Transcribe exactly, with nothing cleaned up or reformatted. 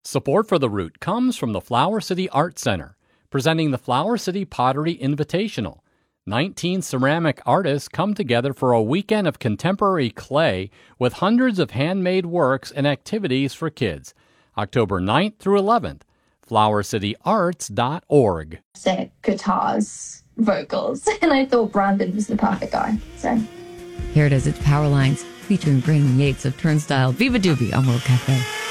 Support for the route comes from the Flower City Art Center, presenting the Flower City Pottery Invitational. nineteen ceramic artists come together for a weekend of contemporary clay with hundreds of handmade works and activities for kids. October ninth through eleventh, flower city arts dot org. Set guitars, vocals, and I thought Brandon was the perfect guy. So here it is, it's Power Lines featuring Brandon Yates of Turnstile. Viva Doobie on World Cafe.